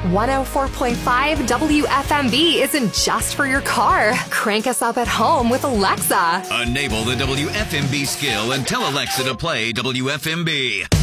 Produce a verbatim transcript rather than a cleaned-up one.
one oh four point five W F M B isn't just for your car. Crank us up at home with Alexa. Enable the W F M B skill and tell Alexa to play W F M B.